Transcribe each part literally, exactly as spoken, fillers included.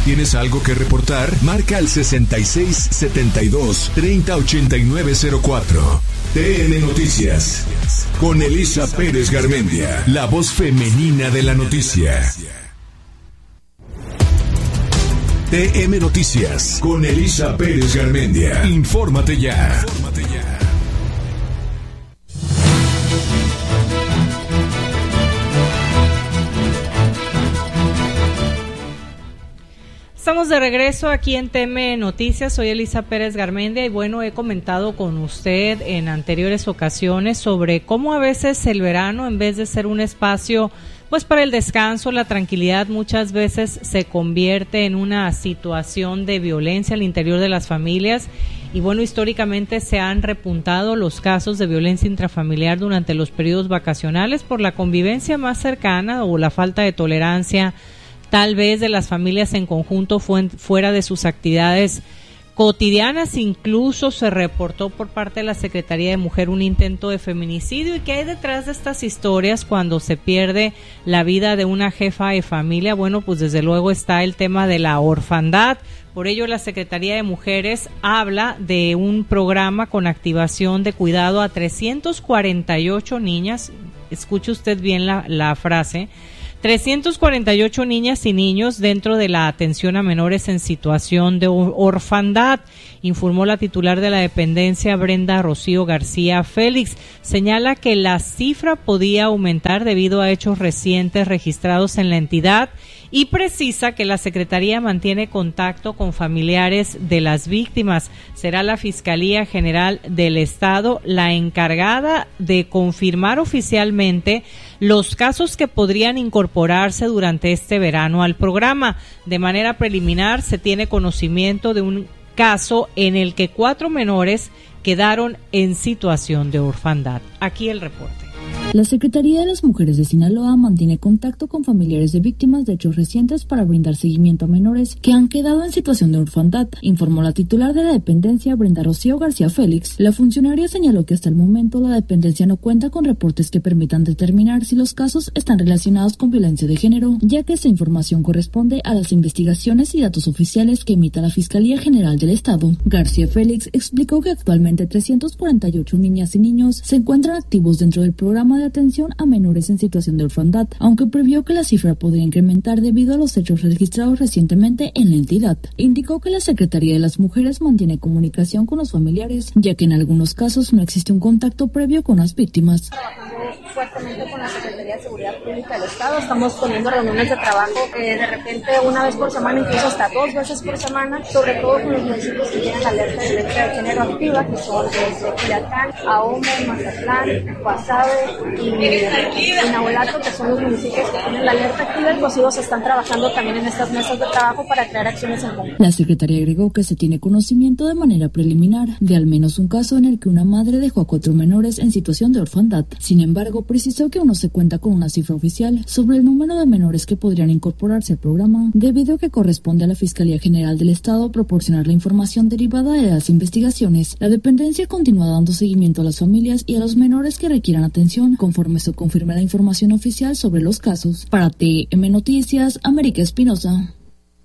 ¿Tienes algo que reportar? Marca al sesenta y seis setenta y dos treinta ochenta y nueve cero cuatro. T N Noticias, con Elisa Pérez Garmendia, la voz femenina de la noticia. T M Noticias, con Elisa Pérez Garmendia. Infórmate ya. Infórmate ya. Estamos de regreso aquí en T M Noticias. Soy Elisa Pérez Garmendia y bueno, he comentado con usted en anteriores ocasiones sobre cómo a veces el verano, en vez de ser un espacio pues para el descanso, la tranquilidad, muchas veces se convierte en una situación de violencia al interior de las familias. Y bueno, históricamente se han repuntado los casos de violencia intrafamiliar durante los periodos vacacionales por la convivencia más cercana o la falta de tolerancia tal vez de las familias en conjunto fuera de sus actividades cotidianas. Incluso se reportó por parte de la Secretaría de Mujer un intento de feminicidio. ¿Y qué hay detrás de estas historias cuando se pierde la vida de una jefa de familia? Bueno, pues desde luego está el tema de la orfandad. Por ello, la Secretaría de Mujeres habla de un programa con activación de cuidado a trescientas cuarenta y ocho niñas. Escuche usted bien la, la frase. trescientas cuarenta y ocho niñas y niños dentro de la atención a menores en situación de orfandad, informó la titular de la dependencia, Brenda Rocío García Félix. Señala que la cifra podía aumentar debido a hechos recientes registrados en la entidad y precisa que la Secretaría mantiene contacto con familiares de las víctimas. Será la Fiscalía General del Estado la encargada de confirmar oficialmente los casos que podrían incorporarse durante este verano al programa. De manera preliminar, se tiene conocimiento de un caso en el que cuatro menores quedaron en situación de orfandad. Aquí el reporte. La Secretaría de las Mujeres de Sinaloa mantiene contacto con familiares de víctimas de hechos recientes para brindar seguimiento a menores que han quedado en situación de orfandad, informó la titular de la dependencia, Brenda Rocío García Félix. La funcionaria señaló que hasta el momento la dependencia no cuenta con reportes que permitan determinar si los casos están relacionados con violencia de género, ya que esta información corresponde a las investigaciones y datos oficiales que emita la Fiscalía General del Estado. García Félix explicó que actualmente trescientas cuarenta y ocho niñas y niños se encuentran activos dentro del programa de atención a menores en situación de orfandad, aunque previó que la cifra podría incrementar debido a los hechos registrados recientemente en la entidad. Indicó que la Secretaría de las Mujeres mantiene comunicación con los familiares, ya que en algunos casos no existe un contacto previo con las víctimas. Trabajando fuertemente con la Secretaría de Seguridad Pública del Estado, estamos poniendo reuniones de trabajo eh, de repente una vez por semana, incluso hasta dos veces por semana, sobre todo con los municipios que tienen alerta de violencia de género activa, que son desde Culiacán, Ahome, Mazatlán, Guasave y Naholato, que son los municipios que tienen la alerta activa, y pues ellos están trabajando también en estas mesas de trabajo para crear acciones en conjunto. La Secretaría agregó que se tiene conocimiento de manera preliminar de al menos un caso en el que una madre dejó a cuatro menores en situación de orfandad. Sin embargo, precisó que aún no se cuenta con una cifra oficial sobre el número de menores que podrían incorporarse al programa, debido a que corresponde a la Fiscalía General del Estado proporcionar la información derivada de las investigaciones. La dependencia continúa dando seguimiento a las familias y a los menores que requieran atención, conforme se confirme la información oficial sobre los casos. Para T M Noticias, América Espinosa.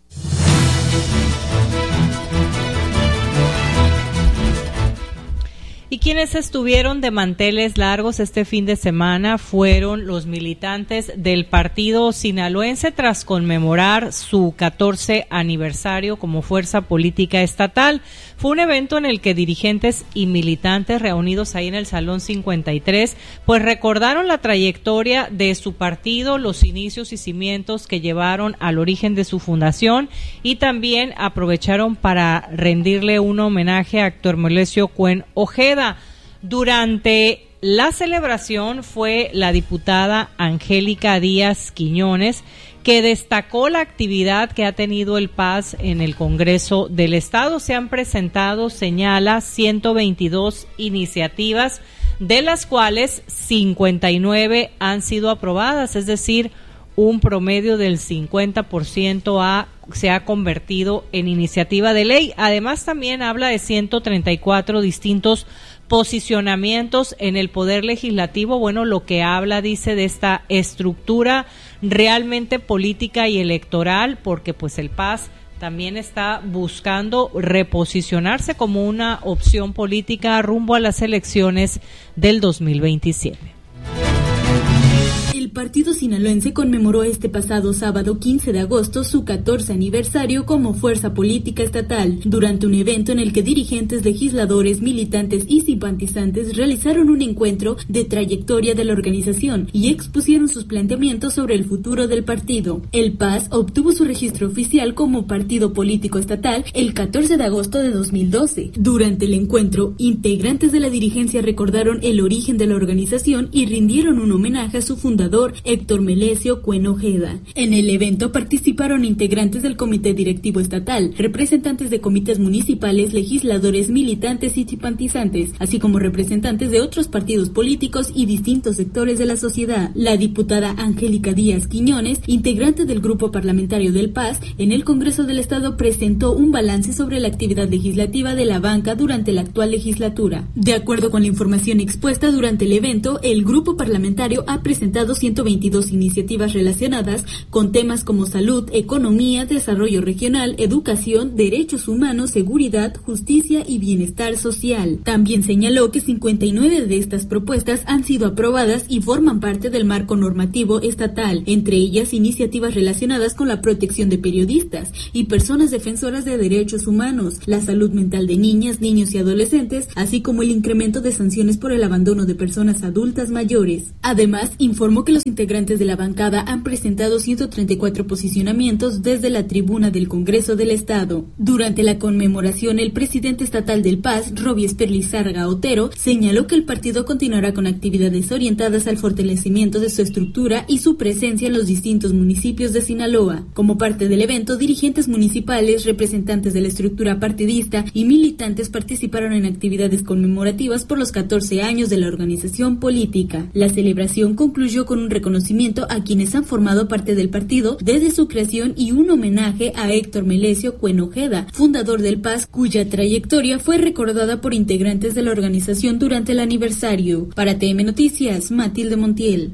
Y quienes estuvieron de manteles largos este fin de semana fueron los militantes del partido sinaloense tras conmemorar su catorce aniversario como fuerza política estatal. Fue un evento en el que dirigentes y militantes reunidos ahí en el Salón cincuenta y tres, pues recordaron la trayectoria de su partido, los inicios y cimientos que llevaron al origen de su fundación, y también aprovecharon para rendirle un homenaje a Héctor Melesio Cuen Ojeda. Durante la celebración fue la diputada Angélica Díaz Quiñones que destacó la actividad que ha tenido el P A S en el Congreso del Estado. Se han presentado, señala, ciento veintidós iniciativas, de las cuales cincuenta y nueve han sido aprobadas, es decir, un promedio del cincuenta por ciento ha, se ha convertido en iniciativa de ley. Además, también habla de ciento treinta y cuatro distintos posicionamientos en el Poder Legislativo. Bueno, lo que habla, dice, de esta estructura realmente política y electoral, porque pues el P A S también está buscando reposicionarse como una opción política rumbo a las elecciones del dos mil veintisiete. El Partido Sinaloense conmemoró este pasado sábado quince de agosto su catorce aniversario como fuerza política estatal, durante un evento en el que dirigentes, legisladores, militantes y simpatizantes realizaron un encuentro de trayectoria de la organización y expusieron sus planteamientos sobre el futuro del partido. El P A S obtuvo su registro oficial como partido político estatal el catorce de agosto de dos mil doce. Durante el encuentro, integrantes de la dirigencia recordaron el origen de la organización y rindieron un homenaje a su fundador, Héctor Melesio Cuen Ojeda. En el evento participaron integrantes del Comité Directivo Estatal, representantes de comités municipales, legisladores, militantes y simpatizantes, así como representantes de otros partidos políticos y distintos sectores de la sociedad. La diputada Angélica Díaz Quiñones, integrante del grupo parlamentario del P A S, en el Congreso del Estado presentó un balance sobre la actividad legislativa de la banca durante la actual legislatura. De acuerdo con la información expuesta durante el evento, el grupo parlamentario ha presentado ciento veintidós iniciativas relacionadas con temas como salud, economía, desarrollo regional, educación, derechos humanos, seguridad, justicia y bienestar social. También señaló que cincuenta y nueve de estas propuestas han sido aprobadas y forman parte del marco normativo estatal, entre ellas iniciativas relacionadas con la protección de periodistas y personas defensoras de derechos humanos, la salud mental de niñas, niños y adolescentes, así como el incremento de sanciones por el abandono de personas adultas mayores. Además, informó que los integrantes de la bancada han presentado ciento treinta y cuatro posicionamientos desde la tribuna del Congreso del Estado. Durante la conmemoración, el presidente estatal del P A S, Robiesper Lizárraga Otero, señaló que el partido continuará con actividades orientadas al fortalecimiento de su estructura y su presencia en los distintos municipios de Sinaloa. Como parte del evento, dirigentes municipales, representantes de la estructura partidista y militantes participaron en actividades conmemorativas por los catorce años de la organización política. La celebración concluyó con un reconocimiento a quienes han formado parte del partido desde su creación y un homenaje a Héctor Melesio Cuen Ojeda, fundador del P A S, cuya trayectoria fue recordada por integrantes de la organización durante el aniversario. Para T M Noticias, Matilde Montiel.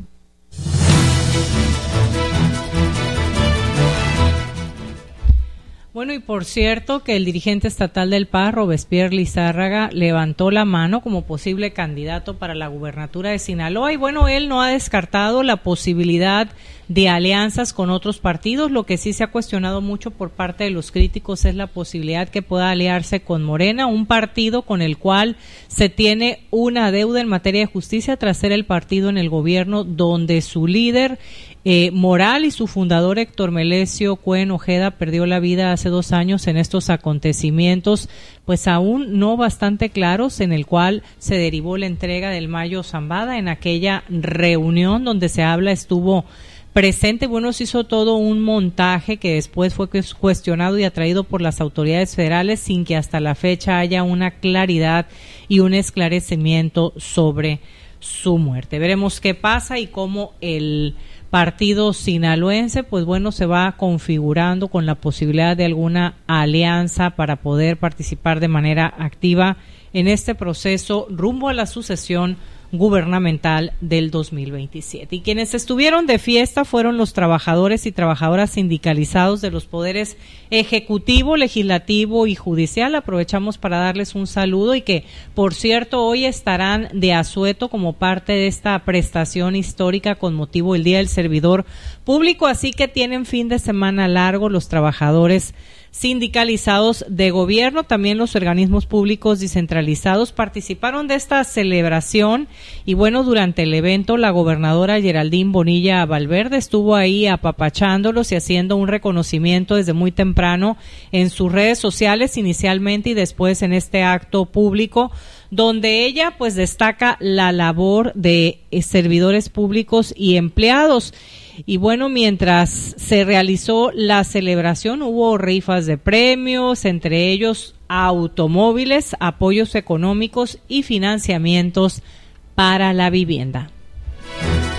Bueno, y por cierto que el dirigente estatal del P A S, Robiesper Lizárraga, levantó la mano como posible candidato para la gubernatura de Sinaloa y bueno, él no ha descartado la posibilidad de alianzas con otros partidos. Lo que sí se ha cuestionado mucho por parte de los críticos es la posibilidad que pueda aliarse con Morena, un partido con el cual se tiene una deuda en materia de justicia tras ser el partido en el gobierno donde su líder Eh, moral y su fundador Héctor Melesio Cuen Ojeda perdió la vida hace dos años en estos acontecimientos, pues aún no bastante claros, en el cual se derivó la entrega del Mayo Zambada. En aquella reunión donde se habla estuvo presente, bueno, se hizo todo un montaje que después fue cuestionado y atraído por las autoridades federales sin que hasta la fecha haya una claridad y un esclarecimiento sobre su muerte. Veremos qué pasa y cómo el partido sinaloense, pues bueno, se va configurando con la posibilidad de alguna alianza para poder participar de manera activa en este proceso rumbo a la sucesión gubernamental del dos mil veintisiete. Y quienes estuvieron de fiesta fueron los trabajadores y trabajadoras sindicalizados de los poderes ejecutivo, legislativo y judicial. Aprovechamos para darles un saludo y que, por cierto, hoy estarán de asueto como parte de esta prestación histórica con motivo del Día del Servidor Público, así que tienen fin de semana largo los trabajadores sindicalizados de gobierno. También los organismos públicos descentralizados participaron de esta celebración y bueno, durante el evento la gobernadora Geraldine Bonilla Valverde estuvo ahí apapachándolos y haciendo un reconocimiento desde muy temprano en sus redes sociales inicialmente y después en este acto público, donde ella pues destaca la labor de servidores públicos y empleados. Y bueno, mientras se realizó la celebración hubo rifas de premios, entre ellos automóviles, apoyos económicos y financiamientos para la vivienda.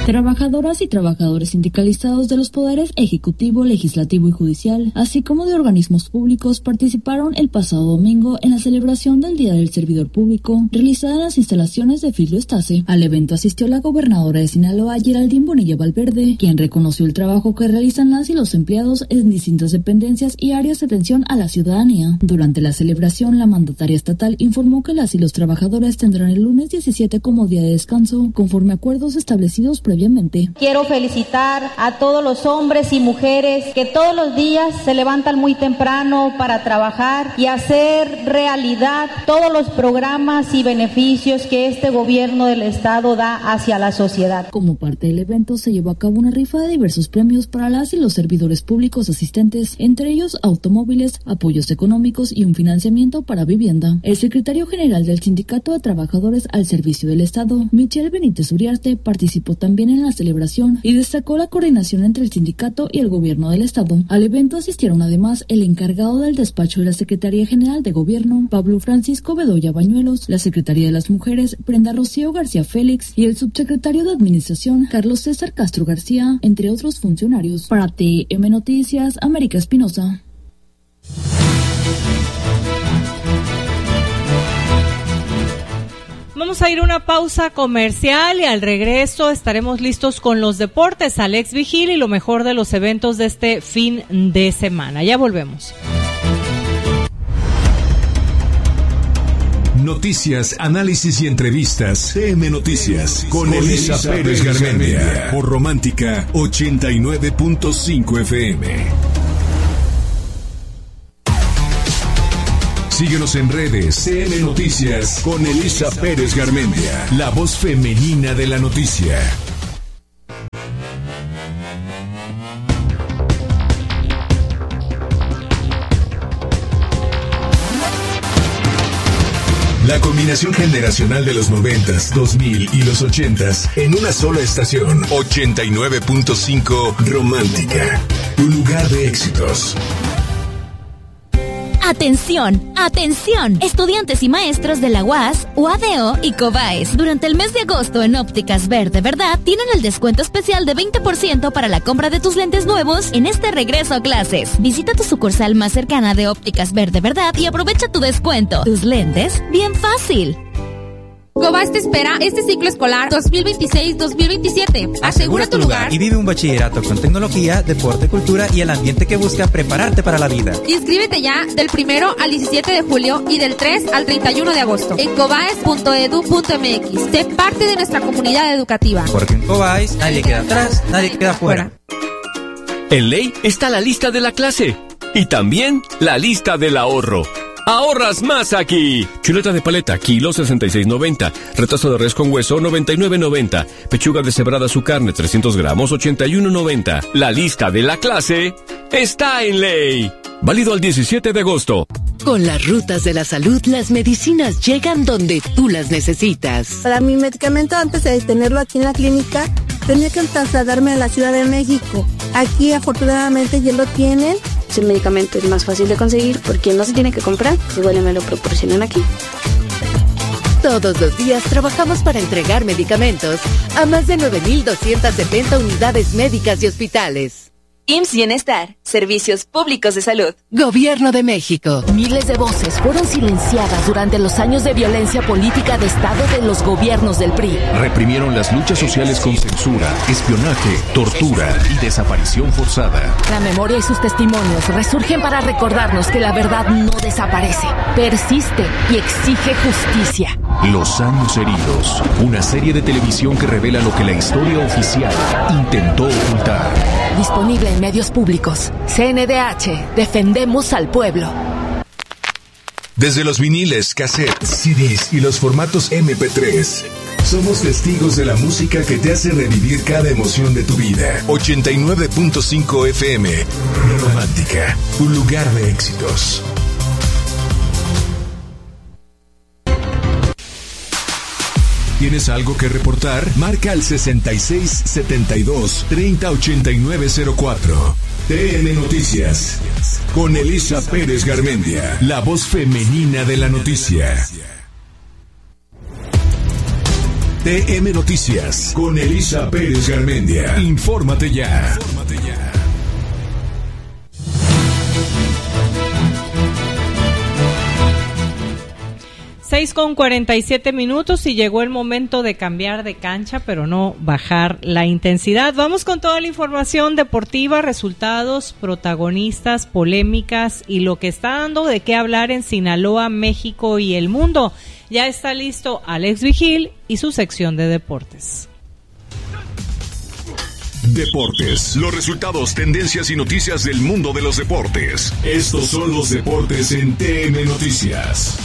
Trabajadoras y trabajadores sindicalizados de los poderes ejecutivo, legislativo y judicial, así como de organismos públicos, participaron el pasado domingo en la celebración del Día del Servidor Público, realizada en las instalaciones de Filio Estase. Al evento asistió la gobernadora de Sinaloa, Geraldine Bonilla Valverde, quien reconoció el trabajo que realizan las y los empleados en distintas dependencias y áreas de atención a la ciudadanía. Durante la celebración, la mandataria estatal informó que las y los trabajadores tendrán el lunes diecisiete como día de descanso, conforme a acuerdos establecidos previamente. Quiero felicitar a todos los hombres y mujeres que todos los días se levantan muy temprano para trabajar y hacer realidad todos los programas y beneficios que este gobierno del estado da hacia la sociedad. Como parte del evento se llevó a cabo una rifa de diversos premios para las y los servidores públicos asistentes, entre ellos automóviles, apoyos económicos y un financiamiento para vivienda. El secretario general del Sindicato de Trabajadores al Servicio del Estado, Michelle Benítez Uriarte, participó también en la celebración y destacó la coordinación entre el sindicato y el gobierno del estado. Al evento asistieron además el encargado del despacho de la Secretaría General de Gobierno, Pablo Francisco Bedoya Bañuelos, la Secretaría de las Mujeres, Brenda Rocío García Félix, y el subsecretario de Administración, Carlos César Castro García, entre otros funcionarios. Para T M Noticias, América Espinosa. Vamos a ir a una pausa comercial y al regreso estaremos listos con los deportes, Alex Vigil y lo mejor de los eventos de este fin de semana. Ya volvemos. Noticias, análisis y entrevistas. T M Noticias con Elisa Pérez Garmendia por Romántica ochenta y nueve punto cinco F M. Síguenos en redes. T M Noticias con Elisa Pérez Garmendia, la voz femenina de la noticia. La combinación generacional de los noventas, dos mil y los ochentas en una sola estación. ochenta y nueve punto cinco Romántica, tu lugar de éxitos. Atención, atención, estudiantes y maestros de la U A S, U A D O y COBAES. Durante el mes de agosto en Ópticas Verde Verdad tienen el descuento especial de veinte por ciento para la compra de tus lentes nuevos en este regreso a clases. Visita tu sucursal más cercana de Ópticas Verde Verdad y aprovecha tu descuento. Tus lentes, bien fácil. COBAES te espera este ciclo escolar dos mil veintiséis dos mil veintisiete. Asegura tu lugar y vive un bachillerato con tecnología, deporte, cultura y el ambiente que busca prepararte para la vida. Inscríbete ya del primero al diecisiete de julio y del tres al treinta y uno de agosto en cobaes punto edu punto m x. Sé parte de nuestra comunidad educativa. Porque en COBAES nadie queda atrás, nadie queda fuera. En ley está la lista de la clase y también la lista del ahorro. ¡Ahorras más aquí! Chuleta de paleta, kilo sesenta y seis noventa. Retazo de res con hueso, noventa y nueve noventa. Pechuga deshebrada su carne, trescientos gramos, ochenta y uno noventa. La lista de la clase está en ley. Válido al diecisiete de agosto. Con las rutas de la salud, las medicinas llegan donde tú las necesitas. Para mi medicamento, antes de tenerlo aquí en la clínica, tenía que trasladarme a la Ciudad de México. Aquí, afortunadamente, ya lo tienen. Ese medicamento es más fácil de conseguir porque no se tiene que comprar, igual me lo proporcionan aquí. Todos los días trabajamos para entregar medicamentos a más de nueve mil doscientas setenta unidades médicas y hospitales. I M S S Bienestar, Servicios Públicos de Salud. Gobierno de México. Miles de voces fueron silenciadas durante los años de violencia política de Estado de los gobiernos del P R I. Reprimieron las luchas sociales con censura, espionaje, tortura y desaparición forzada. La memoria y sus testimonios resurgen para recordarnos que la verdad no desaparece, persiste y exige justicia. Los años heridos, una serie de televisión que revela lo que la historia oficial intentó ocultar. Disponible en medios públicos. C N D H, defendemos al pueblo. Desde los viniles, cassettes, C Ds y los formatos eme pe tres, somos testigos de la música que te hace revivir cada emoción de tu vida. ochenta y nueve punto cinco F M, Romántica, un lugar de éxitos. ¿Tienes algo que reportar? Marca al sesenta y seis setenta y dos treinta ochenta y nueve cero cuatro. T M Noticias con Elisa Pérez Garmendia, la voz femenina de la noticia. T M Noticias con Elisa Pérez Garmendia. Infórmate ya. Infórmate ya. seis con cuarenta y siete minutos y llegó el momento de cambiar de cancha, pero no bajar la intensidad. Vamos con toda la información deportiva, resultados, protagonistas, polémicas y lo que está dando de qué hablar en Sinaloa, México y el mundo. Ya está listo Alex Vigil y su sección de deportes. Deportes, los resultados, tendencias y noticias del mundo de los deportes. Estos son los deportes en T M Noticias.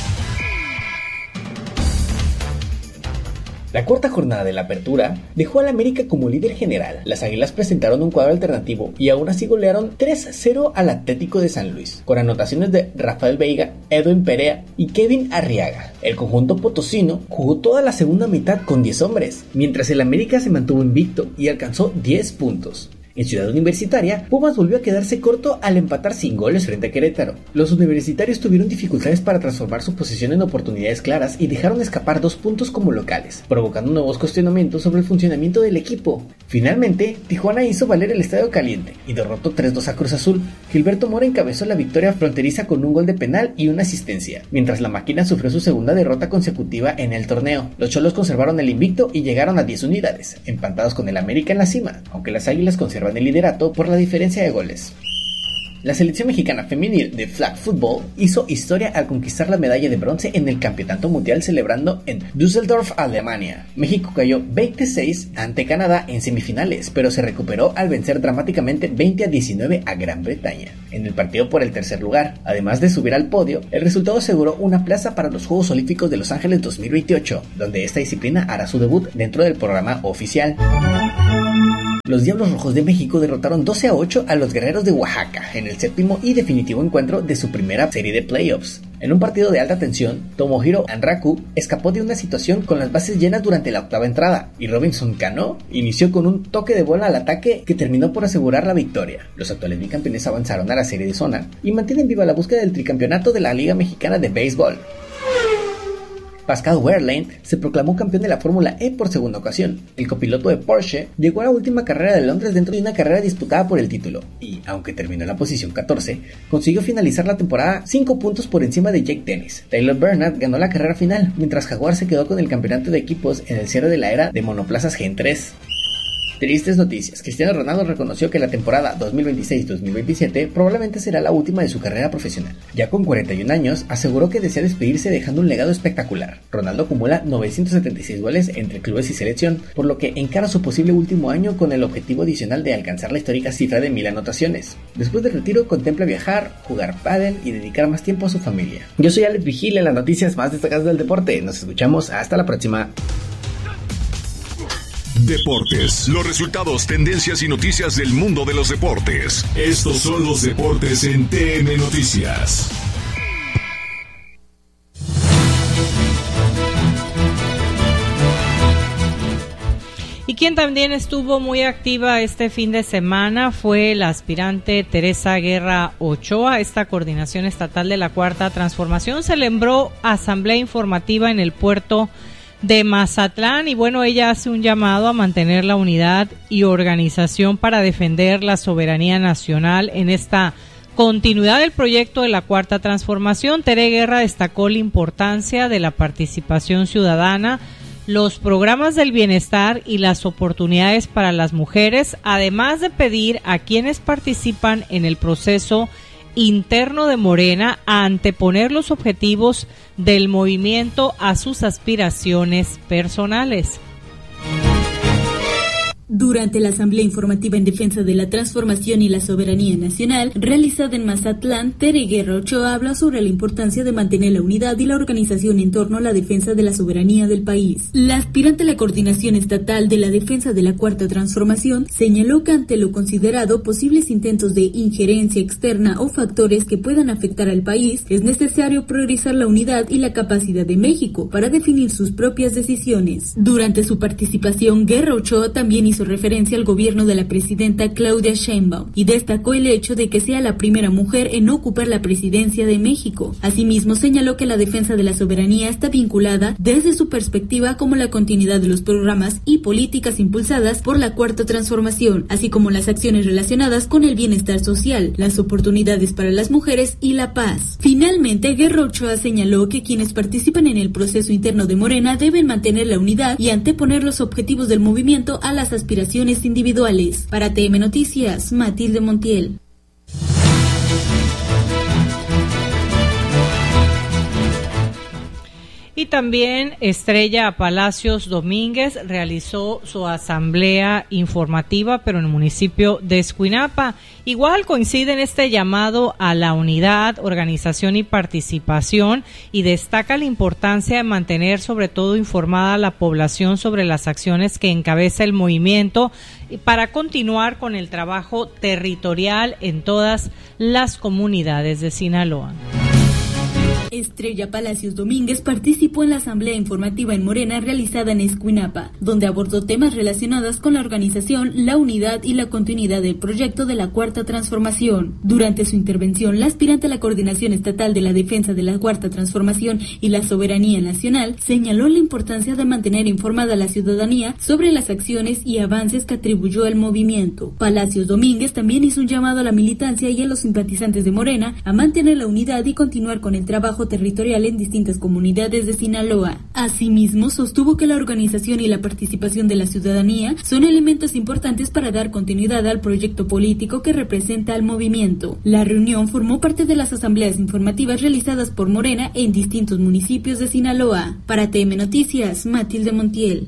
La cuarta jornada de la apertura dejó al América como líder general. Las Águilas presentaron un cuadro alternativo y aún así golearon tres cero al Atlético de San Luis, con anotaciones de Rafael Veiga, Edwin Perea y Kevin Arriaga. El conjunto potosino jugó toda la segunda mitad con diez hombres, mientras el América se mantuvo invicto y alcanzó diez puntos. En Ciudad Universitaria, Pumas volvió a quedarse corto al empatar sin goles frente a Querétaro. Los universitarios tuvieron dificultades para transformar su posición en oportunidades claras y dejaron escapar dos puntos como locales, provocando nuevos cuestionamientos sobre el funcionamiento del equipo. Finalmente, Tijuana hizo valer el estadio caliente y derrotó tres dos a Cruz Azul. Gilberto Mora encabezó la victoria fronteriza con un gol de penal y una asistencia, mientras la máquina sufrió su segunda derrota consecutiva en el torneo. Los Cholos conservaron el invicto y llegaron a diez unidades, empatados con el América en la cima, aunque las Águilas conservaron en el liderato por la diferencia de goles. La selección mexicana femenil de flag football hizo historia al conquistar la medalla de bronce en el Campeonato Mundial celebrando en Düsseldorf, Alemania. México cayó veintiséis ante Canadá en semifinales, pero se recuperó al vencer dramáticamente veinte a diecinueve a Gran Bretaña en el partido por el tercer lugar. Además de subir al podio, el resultado aseguró una plaza para los Juegos Olímpicos de Los Ángeles dos mil veintiocho, donde esta disciplina hará su debut dentro del programa oficial. Los Diablos Rojos de México derrotaron doce a ocho a los Guerreros de Oaxaca en el séptimo y definitivo encuentro de su primera serie de playoffs. En un partido de alta tensión, Tomohiro Anraku escapó de una situación con las bases llenas durante la octava entrada y Robinson Cano inició con un toque de bola al ataque que terminó por asegurar la victoria. Los actuales bicampeones avanzaron a la serie de zona y mantienen viva la búsqueda del tricampeonato de la Liga Mexicana de Béisbol. Pascal Wehrlein se proclamó campeón de la Fórmula E por segunda ocasión. El copiloto de Porsche llegó a la última carrera de Londres dentro de una carrera disputada por el título y, aunque terminó en la posición catorce, consiguió finalizar la temporada cinco puntos por encima de Jake Dennis. Taylor Bernard ganó la carrera final, mientras Jaguar se quedó con el campeonato de equipos en el cierre de la era de monoplazas Gen tres. Tristes noticias. Cristiano Ronaldo reconoció que la temporada dos mil veintiséis dos mil veintisiete probablemente será la última de su carrera profesional. Ya con cuarenta y un años, aseguró que desea despedirse dejando un legado espectacular. Ronaldo acumula novecientos setenta y seis goles entre clubes y selección, por lo que encara su posible último año con el objetivo adicional de alcanzar la histórica cifra de mil anotaciones. Después del retiro, contempla viajar, jugar pádel y dedicar más tiempo a su familia. Yo soy Alex Vigil en las noticias más destacadas del deporte. Nos escuchamos hasta la próxima. Deportes, los resultados, tendencias y noticias del mundo de los deportes. Estos son los deportes en T M Noticias. Y quien también estuvo muy activa este fin de semana fue la aspirante Teresa Guerra Ochoa. Esta coordinación estatal de la Cuarta Transformación celebró asamblea informativa en el puerto de Mazatlán y bueno, ella hace un llamado a mantener la unidad y organización para defender la soberanía nacional en esta continuidad del proyecto de la Cuarta Transformación. Tere Guerra destacó la importancia de la participación ciudadana, los programas del bienestar y las oportunidades para las mujeres, además de pedir a quienes participan en el proceso interno de Morena a anteponer los objetivos del movimiento a sus aspiraciones personales. Durante la asamblea informativa en defensa de la transformación y la soberanía nacional, realizada en Mazatlán, Tere Guerra Ochoa habla sobre la importancia de mantener la unidad y la organización en torno a la defensa de la soberanía del país. La aspirante a la coordinación estatal de la defensa de la Cuarta Transformación señaló que ante lo considerado posibles intentos de injerencia externa o factores que puedan afectar al país, es necesario priorizar la unidad y la capacidad de México para definir sus propias decisiones. Durante su participación, Guerra Ochoa también hizo hizo referencia al gobierno de la presidenta Claudia Sheinbaum y destacó el hecho de que sea la primera mujer en ocupar la presidencia de México. Asimismo, señaló que la defensa de la soberanía está vinculada desde su perspectiva como la continuidad de los programas y políticas impulsadas por la Cuarta Transformación, así como las acciones relacionadas con el bienestar social, las oportunidades para las mujeres y la paz. Finalmente, Guerra Ochoa señaló que quienes participan en el proceso interno de Morena deben mantener la unidad y anteponer los objetivos del movimiento a las aspiraciones individuales. Para T M Noticias, Matilde Montiel. Y también Estrella Palacios Domínguez realizó su asamblea informativa, pero en el municipio de Escuinapa. Igual coincide en este llamado a la unidad, organización y participación, y destaca la importancia de mantener sobre todo informada a la población sobre las acciones que encabeza el movimiento para continuar con el trabajo territorial en todas las comunidades de Sinaloa. Estrella Palacios Domínguez participó en la asamblea informativa en Morena realizada en Escuinapa, donde abordó temas relacionados con la organización, la unidad y la continuidad del proyecto de la Cuarta Transformación. Durante su intervención, la aspirante a la Coordinación Estatal de la Defensa de la Cuarta Transformación y la Soberanía Nacional señaló la importancia de mantener informada a la ciudadanía sobre las acciones y avances que atribuyó al movimiento. Palacios Domínguez también hizo un llamado a la militancia y a los simpatizantes de Morena a mantener la unidad y continuar con el trabajo territorial en distintas comunidades de Sinaloa. Asimismo, sostuvo que la organización y la participación de la ciudadanía son elementos importantes para dar continuidad al proyecto político que representa al movimiento. La reunión formó parte de las asambleas informativas realizadas por Morena en distintos municipios de Sinaloa. Para T M Noticias, Matilde Montiel.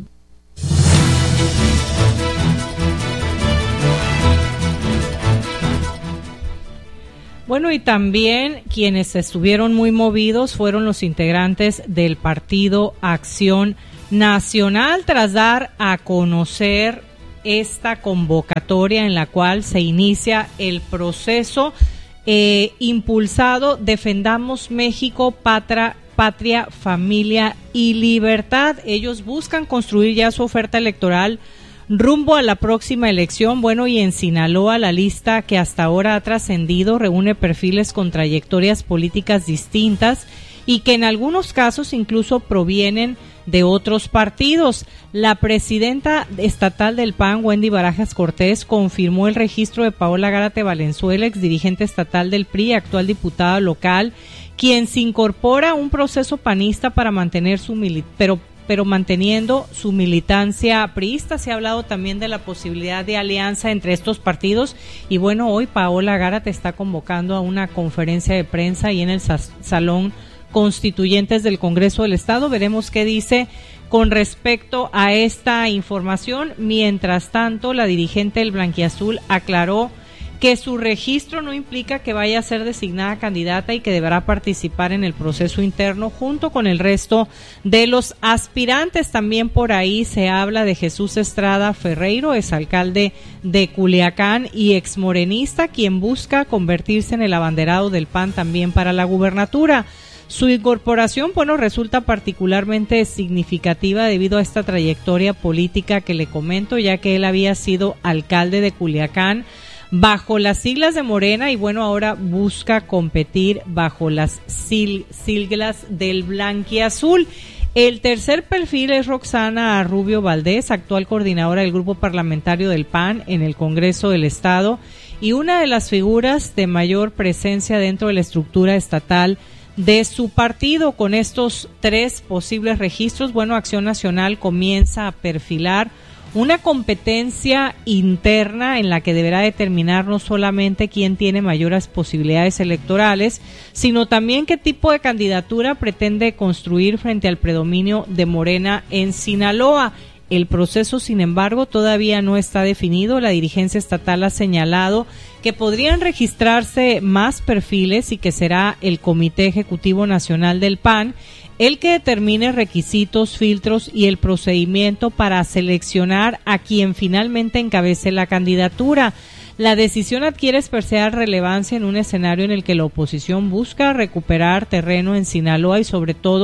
Bueno, y también quienes estuvieron muy movidos fueron los integrantes del Partido Acción Nacional tras dar a conocer esta convocatoria en la cual se inicia el proceso eh, impulsado Defendamos México, Patria, Patria, Familia y Libertad. Ellos buscan construir ya su oferta electoral rumbo a la próxima elección. Bueno, y en Sinaloa la lista que hasta ahora ha trascendido reúne perfiles con trayectorias políticas distintas y que en algunos casos incluso provienen de otros partidos. La presidenta estatal del P A N, Wendy Barajas Cortés, confirmó el registro de Paola Gárate Valenzuela, ex dirigente estatal del P R I, actual diputada local, quien se incorpora a un proceso panista para mantener su mili- pero pero manteniendo su militancia priista. Se ha hablado también de la posibilidad de alianza entre estos partidos y bueno, hoy Paola Gárate está convocando a una conferencia de prensa y en el sa- Salón Constituyentes del Congreso del Estado. Veremos qué dice con respecto a esta información. Mientras tanto, la dirigente del Blanquiazul aclaró que su registro no implica que vaya a ser designada candidata y que deberá participar en el proceso interno junto con el resto de los aspirantes. También por ahí se habla de Jesús Estrada Ferreiro, exalcalde de Culiacán y exmorenista, quien busca convertirse en el abanderado del P A N también para la gubernatura. Su incorporación, bueno, resulta particularmente significativa debido a esta trayectoria política que le comento, ya que él había sido alcalde de Culiacán bajo las siglas de Morena y bueno, ahora busca competir bajo las sil- siglas del Blanquiazul. El tercer perfil es Roxana Rubio Valdés, actual coordinadora del grupo parlamentario del P A N en el Congreso del Estado y una de las figuras de mayor presencia dentro de la estructura estatal de su partido. Con estos tres posibles registros, bueno, Acción Nacional comienza a perfilar una competencia interna en la que deberá determinar no solamente quién tiene mayores posibilidades electorales, sino también qué tipo de candidatura pretende construir frente al predominio de Morena en Sinaloa. El proceso, sin embargo, todavía no está definido. La dirigencia estatal ha señalado que podrían registrarse más perfiles y que será el Comité Ejecutivo Nacional del P A N el que determine requisitos, filtros y el procedimiento para seleccionar a quien finalmente encabece la candidatura. La decisión adquiere especial relevancia en un escenario en el que la oposición busca recuperar terreno en Sinaloa y sobre todo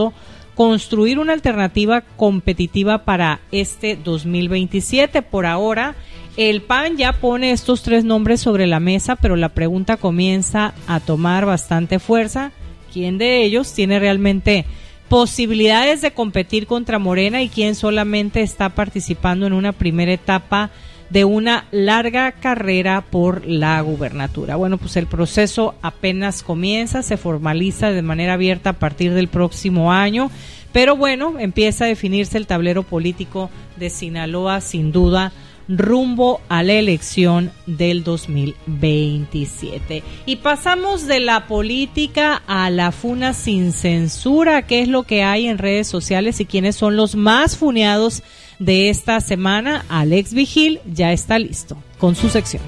construir una alternativa competitiva para este dos mil veintisiete. Por ahora, el P A N ya pone estos tres nombres sobre la mesa, pero la pregunta comienza a tomar bastante fuerza. ¿Quién de ellos tiene realmente posibilidades de competir contra Morena y quién solamente está participando en una primera etapa de una larga carrera por la gubernatura? Bueno, pues el proceso apenas comienza, se formaliza de manera abierta a partir del próximo año, pero bueno, empieza a definirse el tablero político de Sinaloa sin duda rumbo a la elección del dos mil veintisiete. Y pasamos de la política a la funa sin censura. ¿Qué es lo que hay en redes sociales y quiénes son los más funeados de esta semana? Alex Vigil ya está listo con su sección.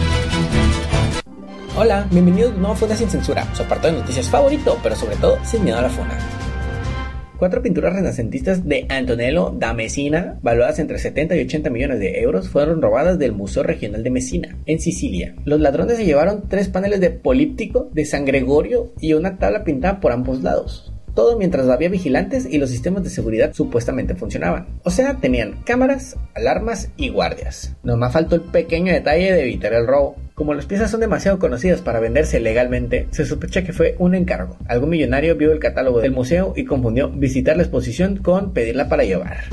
Hola, bienvenidos de nuevo a Funa sin Censura, su apartado de noticias favorito, pero sobre todo sin miedo a la funa. Cuatro pinturas renacentistas de Antonello da Messina, valuadas entre setenta y ochenta millones de euros, fueron robadas del Museo Regional de Messina, en Sicilia. Los ladrones se llevaron tres paneles de políptico de San Gregorio y una tabla pintada por ambos lados. Todo mientras había vigilantes y los sistemas de seguridad supuestamente funcionaban. O sea, tenían cámaras, alarmas y guardias. Nomás faltó el pequeño detalle de evitar el robo. Como las piezas son demasiado conocidas para venderse legalmente, se sospecha que fue un encargo. Algún millonario vio el catálogo del museo y confundió visitar la exposición con pedirla para llevar.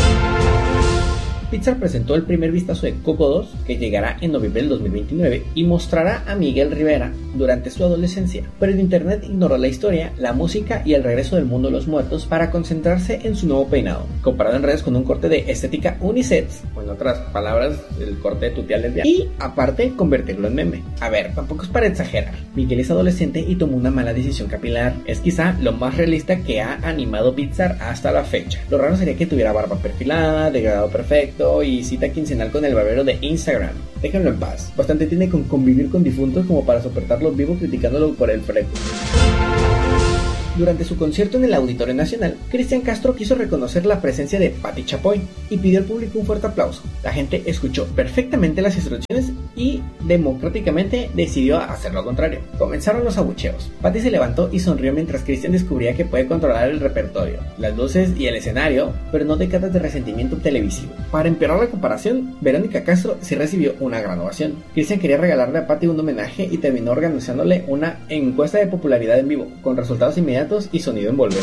Pixar presentó el primer vistazo de Coco dos, que llegará en noviembre del dos mil veintinueve y mostrará a Miguel Rivera durante su adolescencia, pero el internet ignoró la historia, la música y el regreso del mundo de los muertos para concentrarse en su nuevo peinado, comparado en redes con un corte de estética unisex, o en otras palabras, el corte de tu tía lesbiana, y aparte convertirlo en meme. A ver, tampoco es para exagerar, Miguel es adolescente y tomó una mala decisión capilar, es quizá lo más realista que ha animado Pixar hasta la fecha. Lo raro sería que tuviera barba perfilada, degradado perfecto y cita quincenal con el barbero de Instagram. Déjenlo en paz. Bastante tiene con convivir con difuntos como para soportarlos vivos criticándolo por el fresco. Durante su concierto en el Auditorio Nacional, Cristian Castro quiso reconocer la presencia de Pati Chapoy y pidió al público un fuerte aplauso. La gente escuchó perfectamente las instrucciones y democráticamente decidió hacer lo contrario. Comenzaron los abucheos. Pati se levantó y sonrió mientras Cristian descubría que puede controlar el repertorio, las luces y el escenario, pero no décadas de resentimiento televisivo. Para empeorar la comparación, Verónica Castro sí recibió una gran ovación. Cristian quería regalarle a Pati un homenaje y terminó organizándole una encuesta de popularidad en vivo, con resultados inmediatos y sonido envolvente.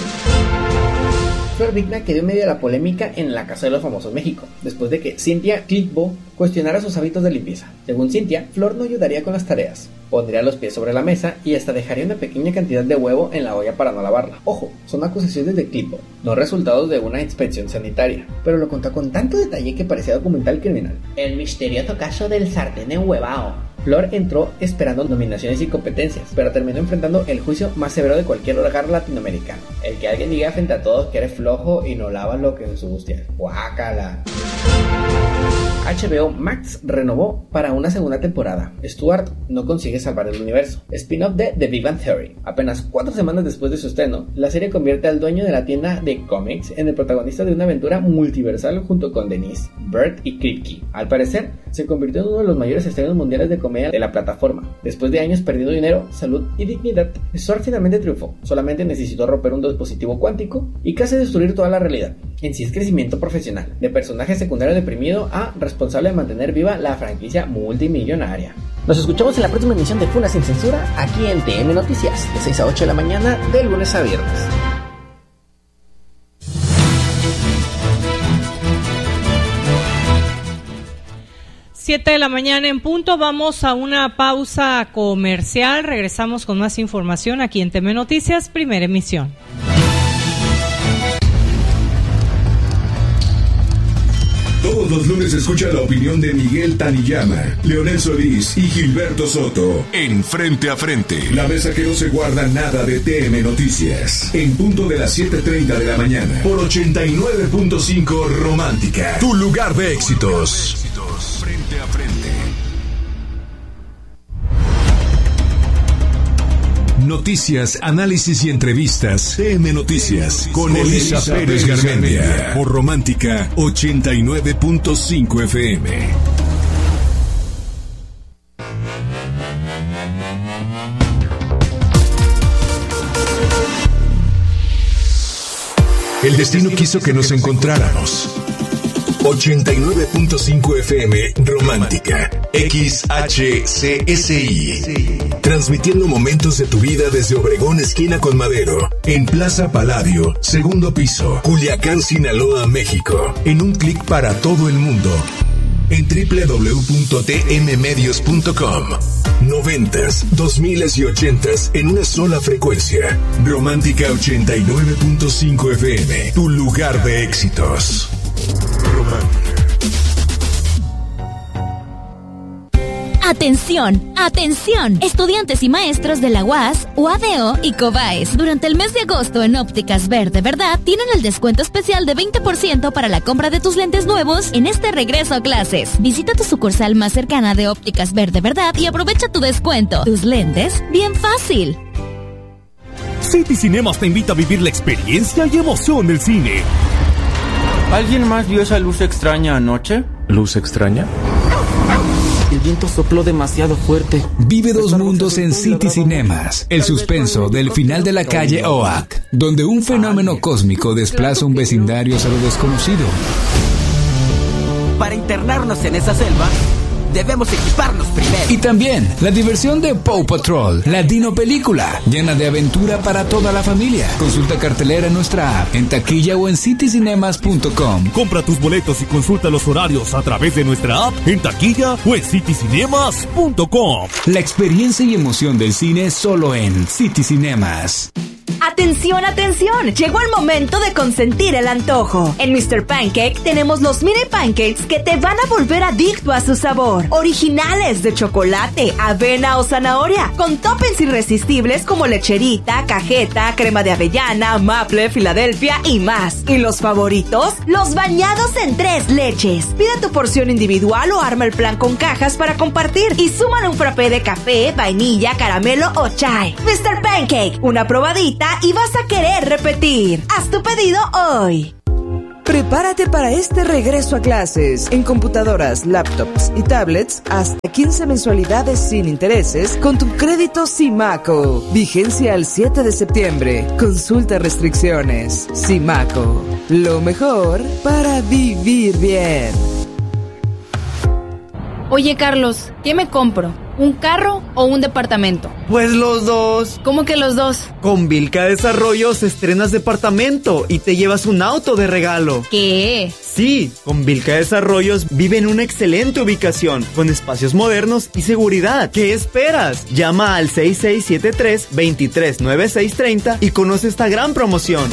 Flor Vigna quedó en medio de la polémica en la Casa de los Famosos México, después de que Cynthia Clitbo cuestionara sus hábitos de limpieza. Según Cynthia, Flor no ayudaría con las tareas, pondría los pies sobre la mesa y hasta dejaría una pequeña cantidad de huevo en la olla para no lavarla. Ojo, son acusaciones de Clitbo, no resultados de una inspección sanitaria, pero lo contó con tanto detalle que parecía documental criminal. El misterioso caso del sartén enhuevao. Flor entró esperando nominaciones y competencias, pero terminó enfrentando el juicio más severo de cualquier hogar latinoamericano. El que alguien diga frente a todos que eres flojo y no lavas lo que es su gustier. ¡Guácala! H B O Max renovó para una segunda temporada. Stuart no consigue salvar el universo. Spin-off de The Big Bang Theory. Apenas cuatro semanas después de su estreno, la serie convierte al dueño de la tienda de cómics en el protagonista de una aventura multiversal junto con Denise, Bert y Kripke. Al parecer, se convirtió en uno de los mayores estrenos mundiales de comedia de la plataforma. Después de años perdiendo dinero, salud y dignidad, Stuart finalmente triunfó. Solamente necesitó romper un dispositivo cuántico y casi destruir toda la realidad. En sí es crecimiento profesional, de personaje secundario deprimido a responsable de mantener viva la franquicia multimillonaria. Nos escuchamos en la próxima emisión de Funa Sin Censura, aquí en T M Noticias, de seis a ocho de la mañana, de lunes a viernes. siete de la mañana en punto, vamos a una pausa comercial, regresamos con más información aquí en T M Noticias, primera emisión. Todos los lunes escucha la opinión de Miguel Taniyama, Leonel Solís y Gilberto Soto en Frente a Frente. La mesa que no se guarda nada de T M Noticias. En punto de las siete treinta de la mañana. Por ochenta y nueve punto cinco Romántica. Tu lugar de éxitos. Frente a Frente. Noticias, análisis y entrevistas. T M Noticias con, con Elisa, Elisa Pérez, Pérez Garmendia. Garmendia. Por Romántica ochenta y nueve punto cinco F M. El destino quiso que nos encontráramos. ochenta y nueve punto cinco F M Romántica X H C S I, transmitiendo momentos de tu vida desde Obregón esquina con Madero, en Plaza Palladio, segundo piso, Culiacán, Sinaloa, México, en un clic para todo el mundo, en doble u doble u doble u punto t m medios punto com. Noventas, dos miles y ochentas en una sola frecuencia. Romántica ochenta y nueve punto cinco F M, tu lugar de éxitos. Atención, atención, estudiantes y maestros de la U A S, U A D O y COBAES. Durante el mes de agosto en Ópticas Verde Verdad tienen el descuento especial de veinte por ciento para la compra de tus lentes nuevos en este regreso a clases. Visita tu sucursal más cercana de Ópticas Verde Verdad y aprovecha tu descuento. Tus lentes, bien fácil. City Cinemas te invita a vivir la experiencia y emoción del cine. ¿Alguien más vio esa luz extraña anoche? ¿Luz extraña? El viento sopló demasiado fuerte. Vive dos mundos en City Cinemas. El suspenso del final de la calle Oak, donde un fenómeno cósmico desplaza un vecindario a lo desconocido. Para internarnos en esa selva, debemos equiparnos primero. Y también la diversión de Paw Patrol, la Dino Película, llena de aventura para toda la familia. Consulta cartelera en nuestra app, en taquilla o en city cinemas punto com. Compra tus boletos y consulta los horarios a través de nuestra app, en taquilla o en city cinemas punto com. La experiencia y emoción del cine solo en City Cinemas. ¡Atención, atención! Llegó el momento de consentir el antojo. En mister Pancake tenemos los mini pancakes que te van a volver adicto a su sabor. Originales de chocolate, avena o zanahoria, con toppings irresistibles como lecherita, cajeta, crema de avellana, maple, Filadelfia y más. ¿Y los favoritos? Los bañados en tres leches. Pide tu porción individual o arma el plan con cajas para compartir. Y súmale un frappé de café, vainilla, caramelo o chai. mister Pancake, una probadita y vas a querer repetir. Haz tu pedido hoy. Prepárate para este regreso a clases. En computadoras, laptops y tablets, hasta quince mensualidades sin intereses con tu crédito Simaco. Vigencia al siete de septiembre. Consulta restricciones. Simaco, lo mejor para vivir bien. Oye, Carlos, ¿qué me compro? ¿Un carro o un departamento? Pues los dos. ¿Cómo que los dos? Con Vilca Desarrollos estrenas departamento y te llevas un auto de regalo. ¿Qué? Sí, con Vilca Desarrollos vive en una excelente ubicación, con espacios modernos y seguridad. ¿Qué esperas? Llama al seis seis siete tres, dos tres nueve seis tres cero y conoce esta gran promoción.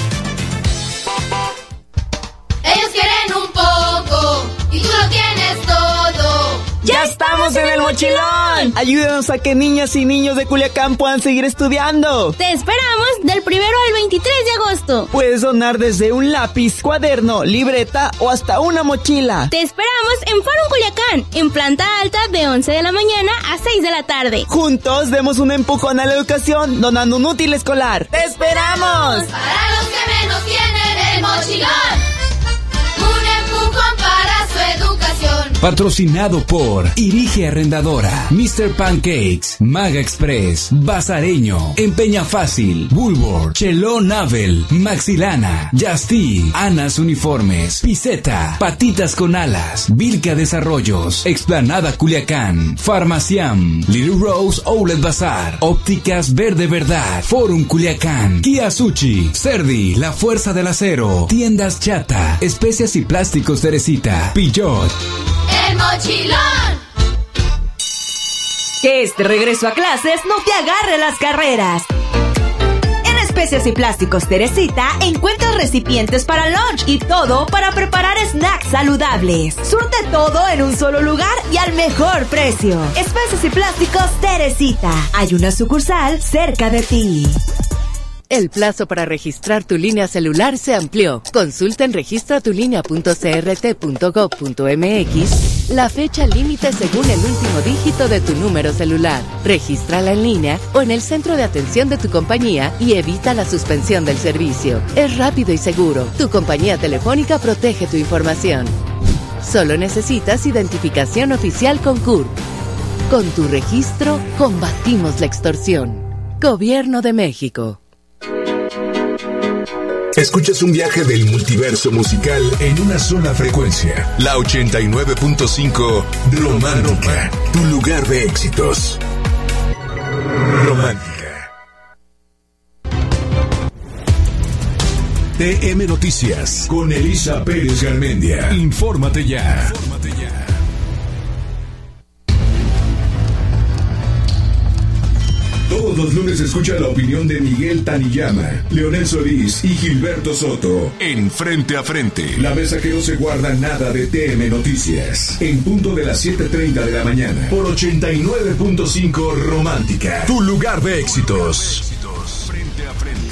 Ellos quieren un poco y tú lo tienes todo. ¡Ya estamos en el mochilón! Ayúdanos a que niñas y niños de Culiacán puedan seguir estudiando. Te esperamos del primero al veintitrés de agosto. Puedes donar desde un lápiz, cuaderno, libreta o hasta una mochila. Te esperamos en Forum Culiacán, en planta alta de once de la mañana a seis de la tarde. Juntos demos un empujón a la educación donando un útil escolar. ¡Te esperamos! Para los que menos tienen el mochilón. Un empujón para su educación. Patrocinado por Irige Arrendadora, mister Pancakes, Maga Express, Bazareño, Empeña Fácil, Bulwark, Chelón Navel, Maxilana, Justy, Anas Uniformes, Piseta, Patitas con Alas, Vilca Desarrollos, Explanada Culiacán, Farmaciam, Little Rose Outlet Bazar, Ópticas Verde Verdad, Forum Culiacán, Kia Sushi, Cerdi, La Fuerza del Acero, Tiendas Chata, Especias y Plásticos Teresita, Pillot. El mochilón. Que este regreso a clases no te agarre las carreras. En Especias y Plásticos Teresita encuentras recipientes para lunch y todo para preparar snacks saludables. Surte todo en un solo lugar y al mejor precio. Especias y Plásticos Teresita. Hay una sucursal cerca de ti. El plazo para registrar tu línea celular se amplió. Consulta en registra tu línea punto c r t punto gov punto m x la fecha límite según el último dígito de tu número celular. Regístrala en línea o en el centro de atención de tu compañía y evita la suspensión del servicio. Es rápido y seguro. Tu compañía telefónica protege tu información. Solo necesitas identificación oficial con C U R P. Con tu registro, combatimos la extorsión. Gobierno de México. Escuchas un viaje del multiverso musical en una sola frecuencia. La ochenta y nueve punto cinco Romántica, tu lugar de éxitos. Romántica. T M Noticias con Elisa Pérez Garmendia. Infórmate ya. Infórmate ya. Todos los lunes escucha la opinión de Miguel Taniyama, Leonel Solís y Gilberto Soto en Frente a Frente. La mesa que no se guarda nada de T M Noticias. En punto de las siete treinta de la mañana. Por ochenta y nueve punto cinco Romántica. Tu lugar de éxitos. Frente a Frente.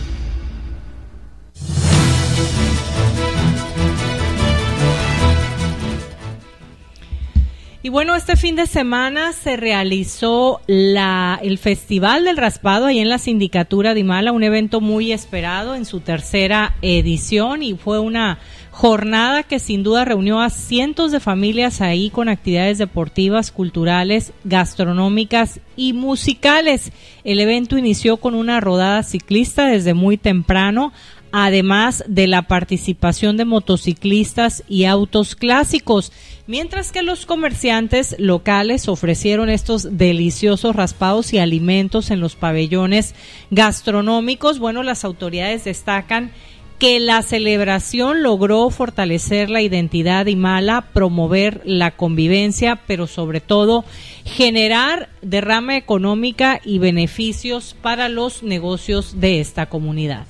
Y bueno, este fin de semana se realizó la, el Festival del Raspado ahí en la Sindicatura de Imala, un evento muy esperado en su tercera edición, y fue una jornada que sin duda reunió a cientos de familias ahí con actividades deportivas, culturales, gastronómicas y musicales. El evento inició con una rodada ciclista desde muy temprano, además de la participación de motociclistas y autos clásicos, mientras que los comerciantes locales ofrecieron estos deliciosos raspados y alimentos en los pabellones gastronómicos. Bueno, las autoridades destacan que la celebración logró fortalecer la identidad de Imala, promover la convivencia, pero sobre todo generar derrama económica y beneficios para los negocios de esta comunidad.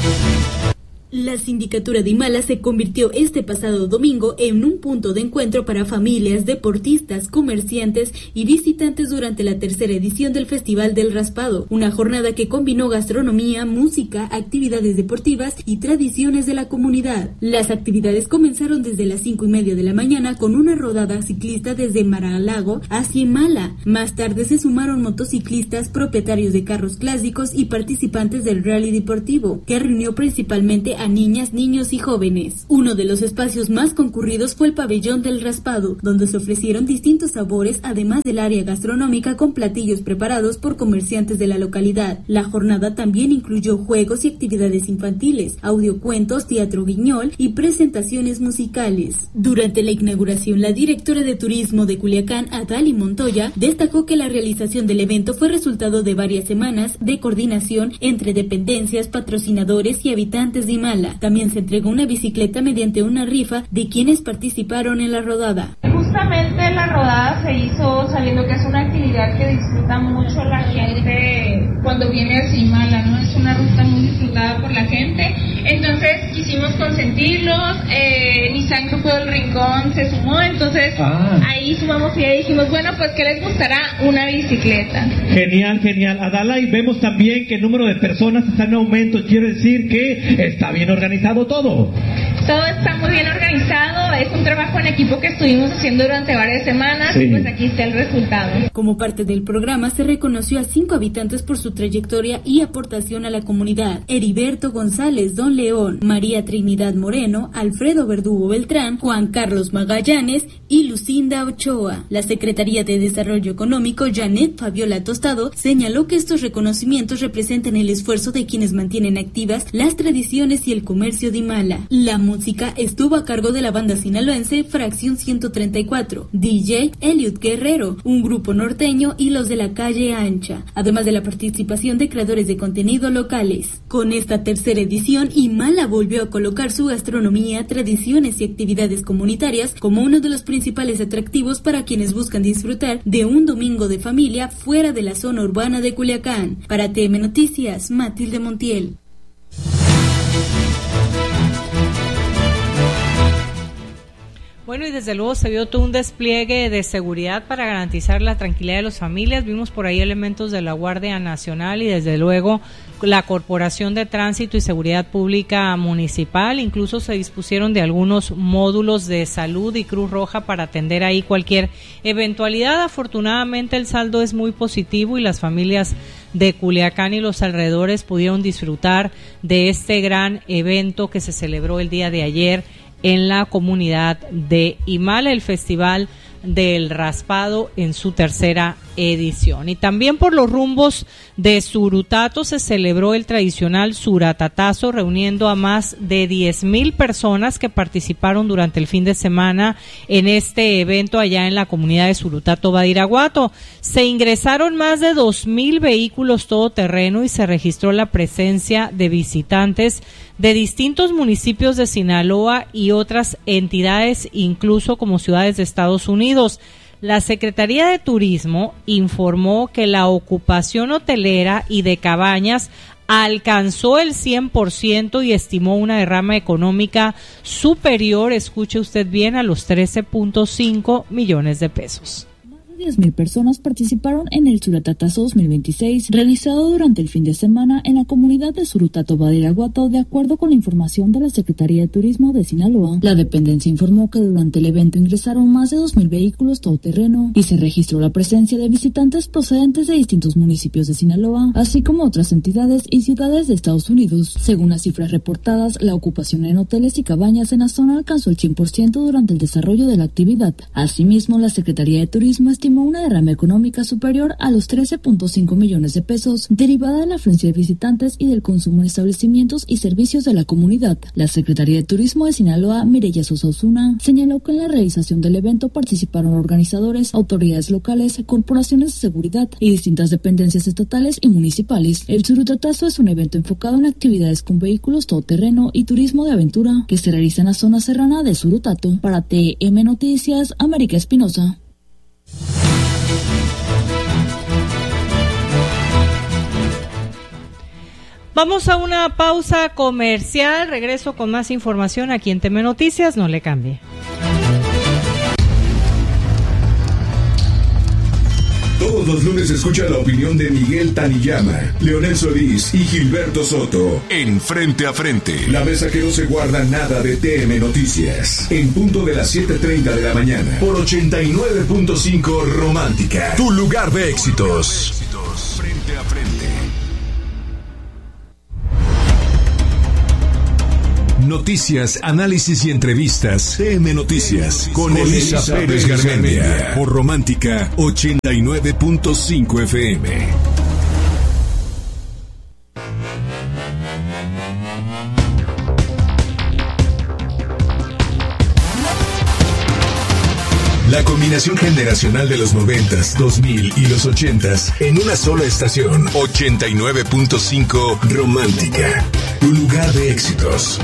La Sindicatura de Imala se convirtió este pasado domingo en un punto de encuentro para familias, deportistas, comerciantes y visitantes durante la tercera edición del Festival del Raspado, una jornada que combinó gastronomía, música, actividades deportivas y tradiciones de la comunidad. Las actividades comenzaron desde las cinco y media de la mañana con una rodada ciclista desde Mar-a-Lago hacia Imala. Más tarde se sumaron motociclistas, propietarios de carros clásicos y participantes del rally deportivo, que reunió principalmente a niñas, niños y jóvenes. Uno de los espacios más concurridos fue el pabellón del raspado, donde se ofrecieron distintos sabores, además del área gastronómica con platillos preparados por comerciantes de la localidad. La jornada también incluyó juegos y actividades infantiles, audiocuentos, teatro guiñol y presentaciones musicales. Durante la inauguración, la directora de turismo de Culiacán, Adali Montoya, destacó que la realización del evento fue resultado de varias semanas de coordinación entre dependencias, patrocinadores y habitantes de Imala. También se entregó una bicicleta mediante una rifa de quienes participaron en la rodada. Justamente la rodada se hizo sabiendo que es una actividad que disfruta mucho la gente cuando viene a Imala, ¿no? Es una ruta muy disfrutada por la gente. Entonces quisimos consentirlos, eh, Nissan Grupo del Rincón se sumó, entonces ah. ahí sumamos y ahí dijimos, bueno, pues ¿qué les gustará? Una bicicleta. Genial, genial, Adala, y vemos también que el número de personas está en aumento, quiere decir que está bien organizado todo. Todo está muy bien organizado, es un trabajo en equipo que estuvimos haciendo durante varias semanas, sí. Y pues aquí está el resultado. Como parte del programa se reconoció a cinco habitantes por su trayectoria y aportación a la comunidad: Heriberto González, Don León, María Trinidad Moreno, Alfredo Verdugo Beltrán, Juan Carlos Magallanes y Lucinda Ochoa. La Secretaría de Desarrollo Económico, Janet Fabiola Tostado, señaló que estos reconocimientos representan el esfuerzo de quienes mantienen activas las tradiciones y el comercio de Imala. La música estuvo a cargo de la banda sinaloense Fracción ciento treinta y cuatro, D J Eliud Guerrero, un grupo norteño y los de la Calle Ancha, además de la participación de creadores de contenido locales. Con esta tercera edición, Imala volvió a colocar su gastronomía, tradiciones y actividades comunitarias como uno de los principales atractivos para quienes buscan disfrutar de un domingo de familia fuera de la zona urbana de Culiacán. Para T M Noticias, Matilde Montiel. Bueno, y desde luego se vio todo un despliegue de seguridad para garantizar la tranquilidad de las familias. Vimos por ahí elementos de la Guardia Nacional y desde luego la Corporación de Tránsito y Seguridad Pública Municipal. Incluso se dispusieron de algunos módulos de salud y Cruz Roja para atender ahí cualquier eventualidad. Afortunadamente el saldo es muy positivo y las familias de Culiacán y los alrededores pudieron disfrutar de este gran evento que se celebró el día de ayer en la comunidad de Imala, el Festival del Raspado en su tercera edición. Y también por los rumbos de Surutato se celebró el tradicional Suratatazo, reuniendo a más de diez mil personas que participaron durante el fin de semana en este evento allá en la comunidad de Surutato, Badiraguato. Se ingresaron más de dos mil vehículos todoterreno y se registró la presencia de visitantes de distintos municipios de Sinaloa y otras entidades, incluso como ciudades de Estados Unidos. La Secretaría de Turismo informó que la ocupación hotelera y de cabañas alcanzó el cien por ciento y estimó una derrama económica superior, escuche usted bien, a los trece punto cinco millones de pesos. diez mil personas participaron en el Suratatazo dos mil veintiséis, realizado durante el fin de semana en la comunidad de Surutato, Badiraguato, de acuerdo con la información de la Secretaría de Turismo de Sinaloa. La dependencia informó que durante el evento ingresaron más de dos mil vehículos todoterreno y se registró la presencia de visitantes procedentes de distintos municipios de Sinaloa, así como otras entidades y ciudades de Estados Unidos. Según las cifras reportadas, la ocupación en hoteles y cabañas en la zona alcanzó el cien por ciento durante el desarrollo de la actividad. Asimismo, la Secretaría de Turismo estimó una derrama económica superior a los trece punto cinco millones de pesos, derivada de la afluencia de visitantes y del consumo en establecimientos y servicios de la comunidad. La Secretaría de Turismo de Sinaloa, Mireya Sosa Osuna, señaló que en la realización del evento participaron organizadores, autoridades locales, corporaciones de seguridad y distintas dependencias estatales y municipales. El Suratatazo es un evento enfocado en actividades con vehículos todoterreno y turismo de aventura que se realiza en la zona serrana de Surutato. Para T M Noticias, América Espinosa. Vamos a una pausa comercial, regreso con más información aquí en T M Noticias, no le cambie. Todos los lunes escucha la opinión de Miguel Taniyama, Leonel Solís y Gilberto Soto en Frente a Frente. La mesa que no se guarda nada de T M Noticias. En punto de las siete treinta de la mañana. Por ochenta y nueve punto cinco Romántica. Tu lugar de éxitos. Frente a Frente. Noticias, análisis y entrevistas. T M Noticias con, con Elisa Pérez Garmendia. Por Romántica ochenta y nueve punto cinco F M. La combinación generacional de los noventas, dos mil y los ochentas en una sola estación. ochenta y nueve punto cinco Romántica. Tu lugar de éxitos.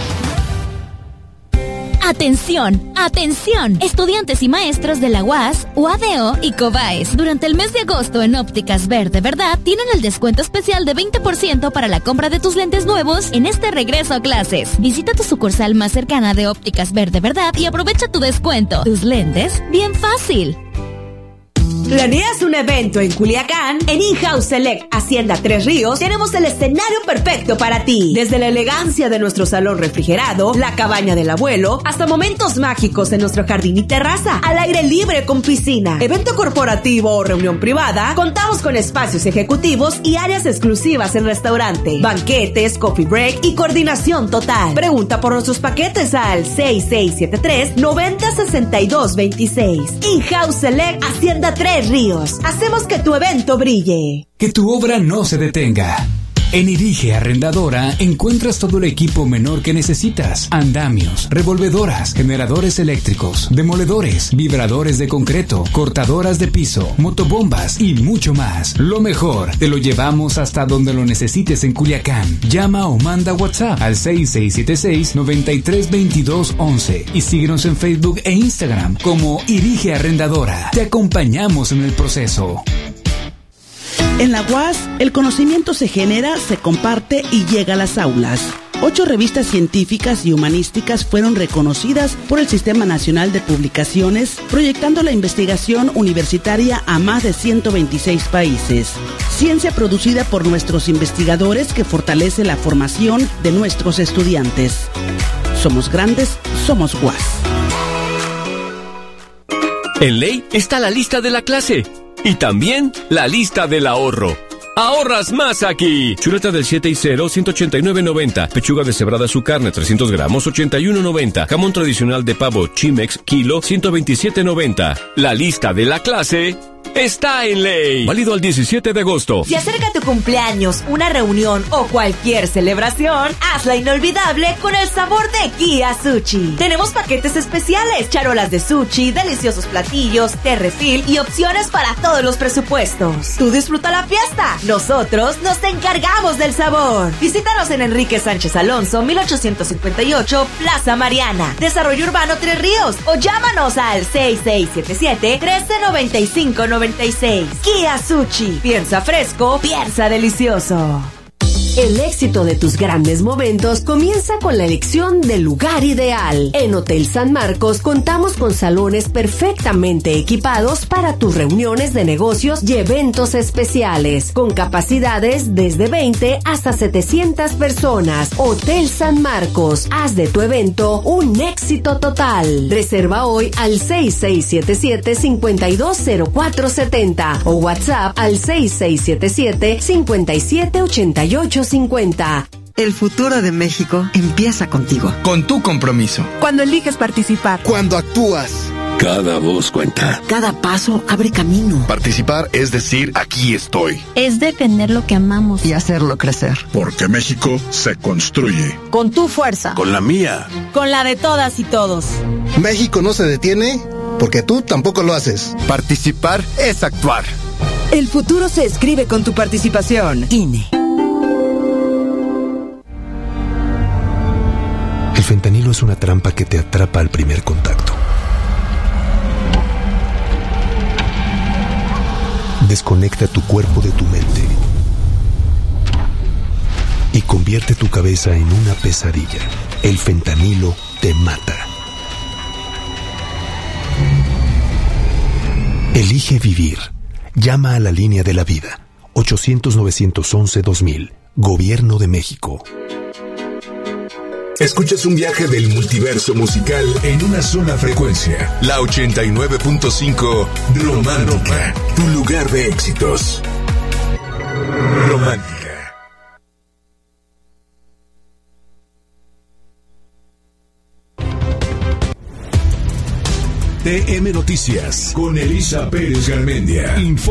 Atención, atención, estudiantes y maestros de la U A S, U A D O y COBAES. Durante el mes de agosto en Ópticas Verde Verdad tienen el descuento especial de veinte por ciento para la compra de tus lentes nuevos en este regreso a clases. Visita tu sucursal más cercana de Ópticas Verde Verdad y aprovecha tu descuento. Tus lentes, bien fácil. ¿Planeas un evento en Culiacán? En In-House Select Hacienda Tres Ríos tenemos el escenario perfecto para ti. Desde la elegancia de nuestro salón refrigerado, la cabaña del abuelo, hasta momentos mágicos en nuestro jardín y terraza, al aire libre con piscina. Evento corporativo o reunión privada, contamos con espacios ejecutivos y áreas exclusivas en restaurante, banquetes, coffee break y coordinación total. Pregunta por nuestros paquetes al seis seis siete tres, nueve cero seis dos dos seis. In-House Select Hacienda Tres Ríos. Hacemos que tu evento brille. Que tu obra no se detenga. En Irige Arrendadora encuentras todo el equipo menor que necesitas. Andamios, revolvedoras, generadores eléctricos, demoledores, vibradores de concreto, cortadoras de piso, motobombas y mucho más. Lo mejor, te lo llevamos hasta donde lo necesites en Culiacán. Llama o manda WhatsApp al seis seis siete seis, nueve tres dos dos once y síguenos en Facebook e Instagram como Irige Arrendadora. Te acompañamos en el proceso. En la U A S, el conocimiento se genera, se comparte y llega a las aulas. Ocho revistas científicas y humanísticas fueron reconocidas por el Sistema Nacional de Publicaciones, proyectando la investigación universitaria a más de ciento veintiséis países. Ciencia producida por nuestros investigadores que fortalece la formación de nuestros estudiantes. Somos grandes, somos U A S. En ley está la lista de la clase. Y también la lista del ahorro. ¡Ahorras más aquí! Chuleta del siete y cero, ciento ochenta y nueve noventa. Pechuga deshebrada su carne, trescientos gramos, ochenta y uno noventa. Jamón tradicional de pavo Chimex, kilo, ciento veintisiete noventa. La lista de la clase está en Ley. Válido al diecisiete de agosto. Si acerca tu cumpleaños, una reunión o cualquier celebración, hazla inolvidable con el sabor de Kia Sushi. Tenemos paquetes especiales, charolas de sushi, deliciosos platillos, té refill y opciones para todos los presupuestos. Tú disfruta la fiesta, nosotros nos encargamos del sabor. Visítanos en Enrique Sánchez Alonso, mil ochocientos cincuenta y ocho, Plaza Mariana, Desarrollo Urbano Tres Ríos, o llámanos al seis seis siete siete, uno tres nueve cinco nueve seis. Kia Sushi, piensa fresco, piensa delicioso. El éxito de tus grandes momentos comienza con la elección del lugar ideal. En Hotel San Marcos contamos con salones perfectamente equipados para tus reuniones de negocios y eventos especiales, con capacidades desde veinte hasta setecientas personas. Hotel San Marcos, haz de tu evento un éxito total. Reserva hoy al seis seis siete siete, cinco dos cero cuatro siete cero o WhatsApp al seis seis siete siete, cinco siete ocho ocho cincuenta. El futuro de México empieza contigo. Con tu compromiso. Cuando eliges participar. Cuando actúas. Cada voz cuenta. Cada paso abre camino. Participar es decir, aquí estoy. Es defender lo que amamos. Y hacerlo crecer. Porque México se construye. Con tu fuerza. Con la mía. Con la de todas y todos. México no se detiene porque tú tampoco lo haces. Participar es actuar. El futuro se escribe con tu participación. I N E. El fentanilo es una trampa que te atrapa al primer contacto. Desconecta tu cuerpo de tu mente y convierte tu cabeza en una pesadilla. El fentanilo te mata. Elige vivir. Llama a la línea de la vida. ochocientos, novecientos once, dos mil. Gobierno de México. Escuchas un viaje del multiverso musical en una sola frecuencia. La ochenta y nueve punto cinco Romántica, tu lugar de éxitos. Romántica. T M Noticias con Elisa Pérez Garmendia. Info